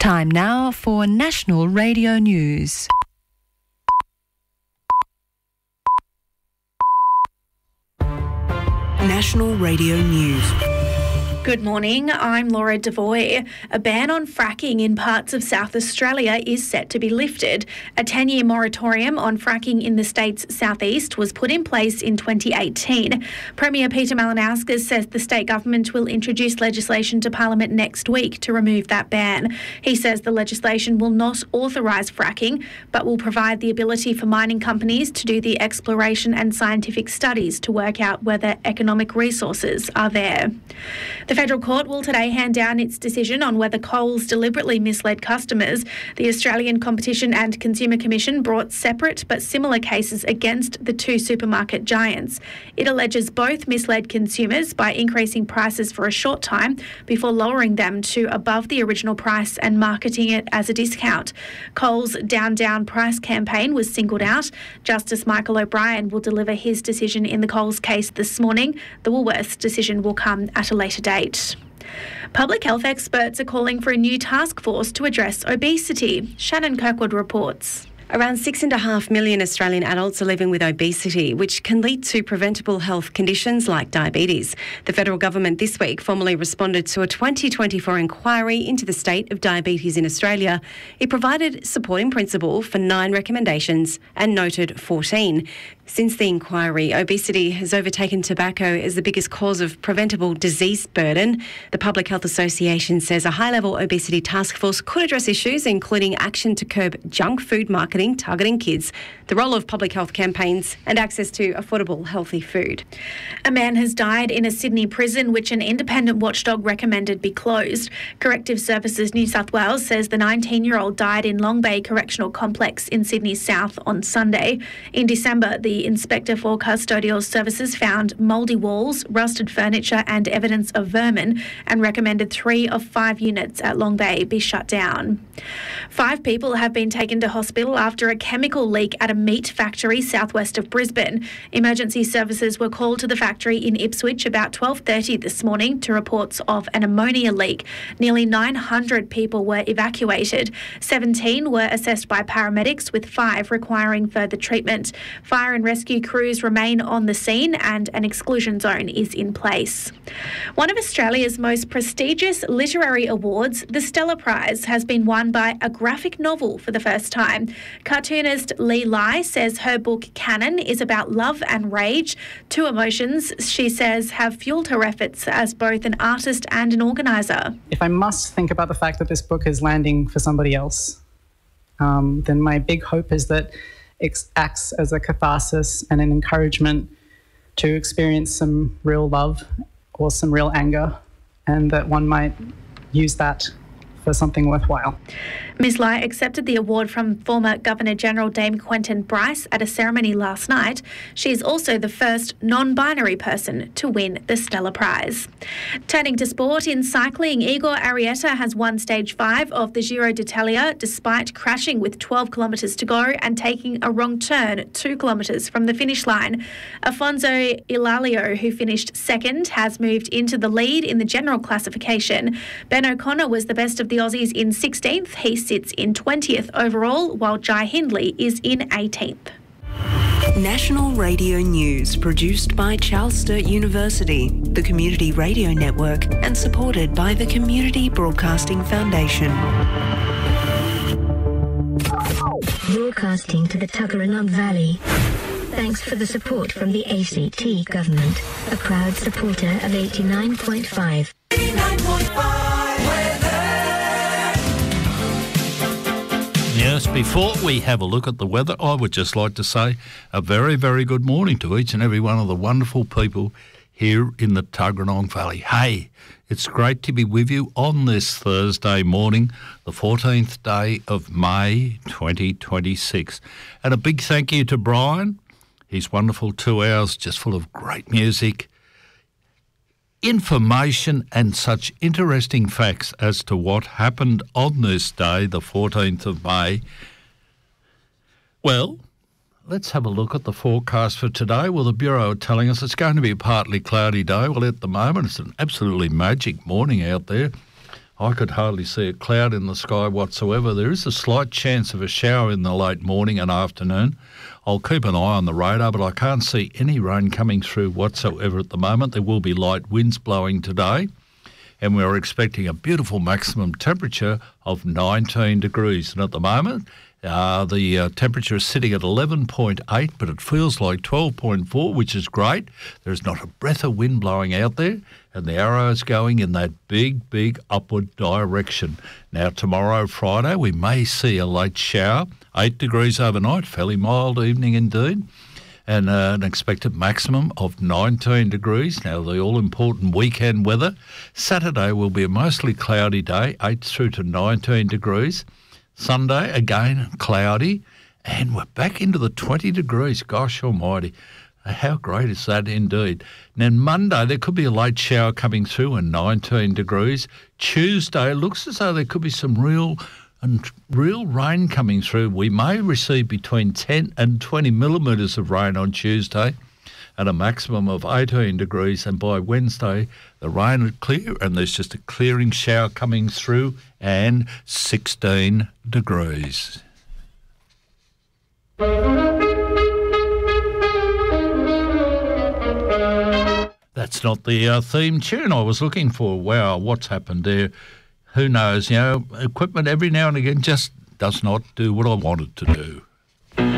Time now for National Radio News. National Radio News. Good morning, I'm Laura Devoy. A ban on fracking in parts of South Australia is set to be lifted. A 10-year moratorium on fracking in the state's southeast was put in place in 2018. Premier Peter Malinauskas says the state government will introduce legislation to Parliament next week to remove that ban. He says the legislation will not authorise fracking, but will provide the ability for mining companies to do the exploration and scientific studies to work out whether economic resources are there. The Federal Court will today hand down its decision on whether Coles deliberately misled customers. The Australian Competition and Consumer Commission brought separate but similar cases against the two supermarket giants. It alleges both misled consumers by increasing prices for a short time before lowering them to above the original price and marketing it as a discount. Coles' Down price campaign was singled out. Justice Michael O'Brien will deliver his decision in the Coles case this morning. The Woolworths decision will come at a later date. Public health experts are calling for a new task force to address obesity. Shannon Kirkwood reports. Around 6.5 million Australian adults are living with obesity, which can lead to preventable health conditions like diabetes. The federal government this week formally responded to a 2024 inquiry into the state of diabetes in Australia. It provided support in principle for 9 recommendations and noted 14. Since the inquiry, obesity has overtaken tobacco as the biggest cause of preventable disease burden. The Public Health Association says a high-level obesity task force could address issues including action to curb junk food marketing targeting kids, the role of public health campaigns and access to affordable, healthy food. A man has died in a Sydney prison which an independent watchdog recommended be closed. Corrective Services New South Wales says the 19-year-old died in Long Bay Correctional Complex in Sydney South on Sunday. In December, the Inspector for Custodial Services found mouldy walls, rusted furniture and evidence of vermin and recommended 3 of 5 units at Long Bay be shut down. 5 people have been taken to hospital after a chemical leak at a meat factory southwest of Brisbane. Emergency services were called to the factory in Ipswich about 12:30 this morning to reports of an ammonia leak. Nearly 900 people were evacuated. 17 were assessed by paramedics, with 5 requiring further treatment. Fire and rescue crews remain on the scene and an exclusion zone is in place. One of Australia's most prestigious literary awards, the Stella Prize, has been won by a graphic novel for the first time. Cartoonist Lee Lai says her book Canon is about love and rage, 2 emotions she says have fueled her efforts as both an artist and an organiser. If I must think about the fact that this book is landing for somebody else, then my big hope is that it acts as a catharsis and an encouragement to experience some real love or some real anger, and that one might use that for something worthwhile. Ms Lai accepted the award from former Governor-General Dame Quentin Bryce at a ceremony last night. She is also the first non-binary person to win the Stella Prize. Turning to sport, in cycling, Igor Arrieta has won Stage 5 of the Giro d'Italia despite crashing with 12 kilometres to go and taking a wrong turn 2 kilometres from the finish line. Afonso Ilalio, who finished second, has moved into the lead in the general classification. Ben O'Connor was the best of the Aussies in 16th. He sits in 20th overall, while Jai Hindley is in 18th. National Radio News, produced by Charles Sturt University, the Community Radio Network, and supported by the Community Broadcasting Foundation. Broadcasting to the Tuggeranong Valley. Thanks for the support from the ACT government, a proud supporter of 89.5. 89.5. Yes, before we have a look at the weather, I would just like to say a very, very good morning to each and every one of the wonderful people here in the Tuggeranong Valley. Hey, it's great to be with you on this Thursday morning, the 14th day of May 2026. And a big thank you to Brian. His wonderful 2 hours just full of great music, information and such interesting facts as to what happened on this day, the 14th of May. Well, let's have a look at the forecast for today. Well, the Bureau are telling us it's going to be a partly cloudy day. Well, at the moment, it's an absolutely magic morning out there. I could hardly see a cloud in the sky whatsoever. There is a slight chance of a shower in the late morning and afternoon. I'll keep an eye on the radar, but I can't see any rain coming through whatsoever at the moment. There will be light winds blowing today, and we're expecting a beautiful maximum temperature of 19 degrees. And at the moment, the temperature is sitting at 11.8, but it feels like 12.4, which is great. There's not a breath of wind blowing out there, and the arrow's going in that big, big upward direction. Now, tomorrow, Friday, we may see a late shower, 8 degrees overnight, fairly mild evening indeed, and an expected maximum of 19 degrees. Now, the all-important weekend weather. Saturday will be a mostly cloudy day, 8 through to 19 degrees. Sunday, again, cloudy, and we're back into the 20 degrees. Gosh almighty, how great is that indeed? And then Monday, there could be a late shower coming through and 19 degrees. Tuesday, looks as though there could be some real rain coming through. We may receive between 10 and 20 millimetres of rain on Tuesday at a maximum of 18 degrees, and by Wednesday the rain will clear and there's just a clearing shower coming through and 16 degrees. That's not the theme tune I was looking for. Wow, what's happened there? Who knows? Equipment every now and again just does not do what I want it to do.